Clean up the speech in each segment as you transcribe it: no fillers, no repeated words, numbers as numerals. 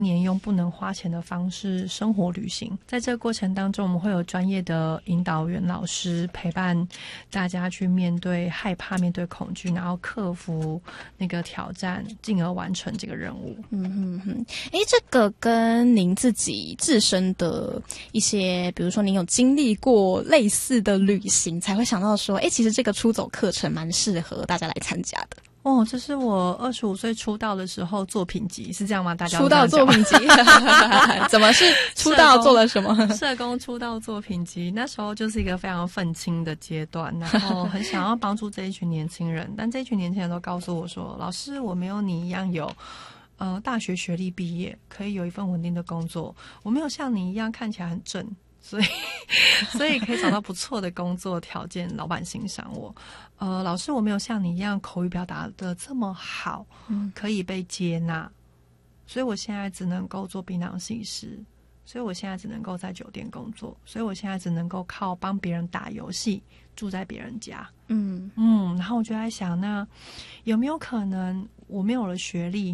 年用不能花钱的方式生活旅行。在这个过程当中，我们会有专业的引导员老师陪伴大家去面对害怕、面对恐惧，然后克服那个挑战，进而完成这个任务。 这个跟您自己自身的一些，比如说您有经历过类似的旅行，才会想到说，其实这个出走课程蛮适合大家来参加的。 这是我25岁出道的时候作品集，是这样吗？大家出道作品集怎么是出道做了什么？ 社工出道作品集，那时候就是一个非常愤青的阶段，然后很想要帮助这一群年轻人，但这一群年轻人都告诉我说，老师，我没有你一样有大学学历毕业，可以有一份稳定的工作，我没有像你一样看起来很正，所以可以找到不错的工作条件，老板欣赏我。老师，我没有像你一样口语表达的这么好，可以被接纳，所以我现在只能够做槟榔西施，所以我现在只能够在酒店工作，所以我现在只能够靠帮别人打游戏，住在别人家。然后我就在想，那有没有可能我没有了学历，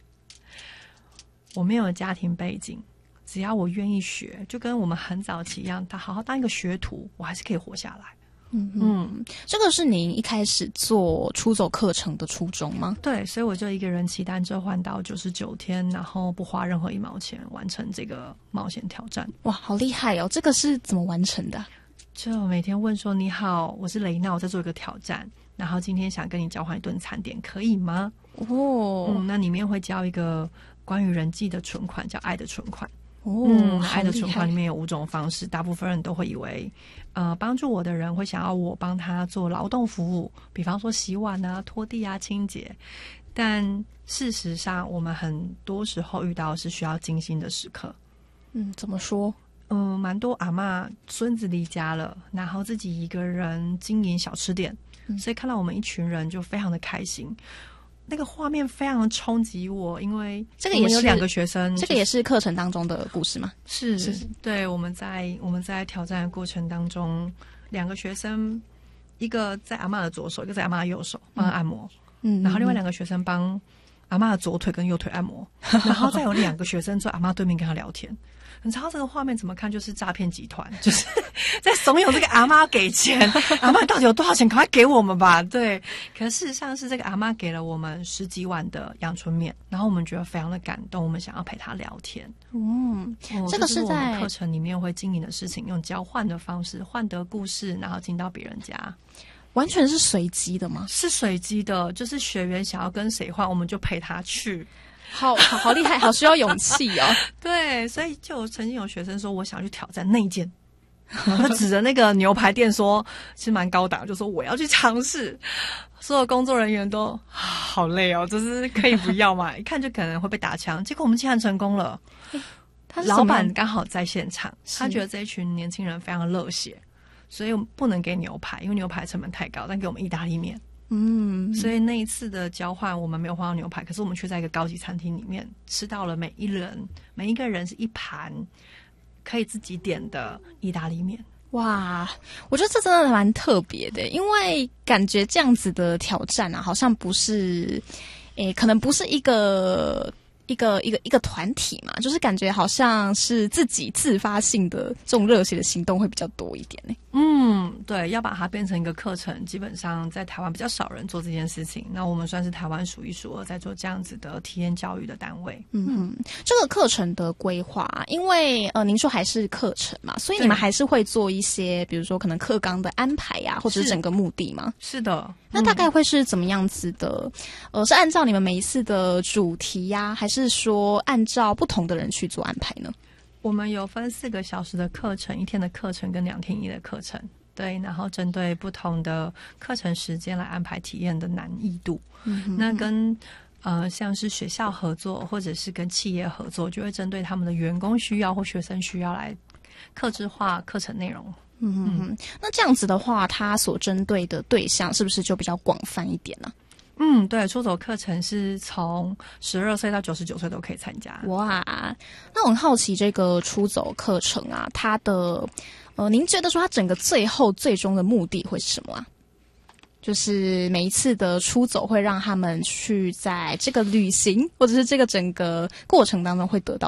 我没有了家庭背景，只要我愿意学，就跟我们很早期一样，好好当一个学徒，我还是可以活下来。 这个是您一开始做出走课程的初衷吗？ 对，所以我就一个人骑单车环岛99天，然后不花任何1毛钱完成这个冒险挑战。 哇，好厉害哦！这个是怎么完成的？ 就每天问说，你好，我是雷娜，我在做一个挑战，然后今天想跟你交换一顿餐点，可以吗？那里面会教一个关于人际的存款，叫爱的存款。爱的存款里面有5种方式，大部分人都会以为帮助我的人会想要我帮他做劳动服务，比方说洗碗啊、拖地啊、清洁，但事实上我们很多时候遇到的是需要精心的时刻。 怎么说？ 蛮多阿嬷孙子离家了，然后自己一个人经营小吃店，所以看到我们一群人就非常的开心。那个画面非常的冲击我，因为这个也是有2个学生， 这个也是课程当中的故事吗？ 是对，我们在挑战的过程当中，2个学生，一个在阿嬷的左手，一个在阿嬷的右手帮她按摩，然后另外2个学生帮阿嬷的左腿跟右腿按摩，然后再有2个学生坐阿嬷对面跟她聊天。你知道这个画面怎么看就是诈骗集团，就是在怂恿这个阿嬷给钱，阿嬷到底有多少钱，赶快给我们吧。对，可是事实上是这个阿嬷给了我们10几碗的阳春面，然后我们觉得非常的感动，我们想要陪她聊天。 这个是我们课程里面会经营的事情，用交换的方式换得故事，然后进到别人家。 完全是随机的吗？ 是随机的，就是学员想要跟谁换，我们就陪他去。 好厉害，好需要勇气哦。 对，所以就曾经有学生说，我想去挑战那一件，然后指着那个牛排店说，其实蛮高档，就说我要去尝试。所有工作人员都好累哦，就是可以不要嘛，一看就可能会被打枪。结果我们竟然成功了。老板刚好在现场，他觉得这一群年轻人非常的热血，所以我们不能给牛排，因为牛排成本太高，但给我们意大利面。所以那一次的交换我们没有换到牛排，可是我们却在一个高级餐厅里面吃到了每一个人是一盘可以自己点的意大利面。 哇，我觉得这真的蛮特别的，因为感觉这样子的挑战啊，好像不是可能不是一个团体嘛，就是感觉好像是自己自发性的这种热血的行动会比较多一点呢。 对，要把它变成一个课程，基本上在台湾比较少人做这件事情，那我们算是台湾数一数二在做这样子的体验教育的单位。 这个课程的规划，因为您说还是课程嘛，所以你们还是会做一些，比如说可能课纲的安排呀，或者是整个目的吗？ 是的。 那大概会是怎么样子的？是按照你们每一次的主题呀，还是说按照不同的人去做安排呢？ 我们有分4个小时的课程，1天的课程跟2天1夜的课程。对，然后针对不同的课程时间来安排体验的难易度。那跟像是学校合作或者是跟企业合作，就会针对他们的员工需要或学生需要来客制化课程内容。 那这样子的话，它所针对的对象是不是就比较广泛一点呢？ 对，出走课程是从12岁到99岁都可以参加。 哇，那我很好奇这个出走课程啊，它的您觉得说它整个最终的目的会是什么啊？ 就是每一次的出走会让他们去在这个旅行或者是这个整个过程当中会得到